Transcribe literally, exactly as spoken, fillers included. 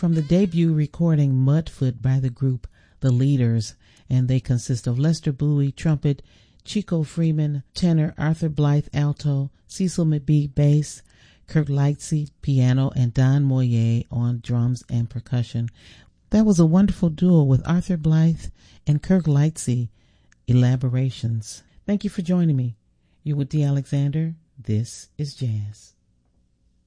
from the debut recording Mudfoot by the group The Leaders, and they consist of Lester Bowie, trumpet, Chico Freeman, tenor, Arthur Blythe, alto, Cecil McBee, bass, Kirk Lightsey, piano, and Don Moyer on drums and percussion. That was a wonderful duo with Arthur Blythe and Kirk Lightsey. Elaborations. Thank you for joining me. You're with Dee Alexander. This is Jazz.